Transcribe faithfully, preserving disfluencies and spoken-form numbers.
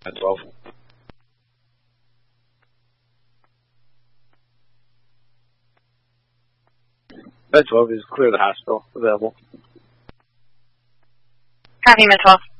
At twelve. At twelve is clear the hospital. Available. Copy, Med twelve.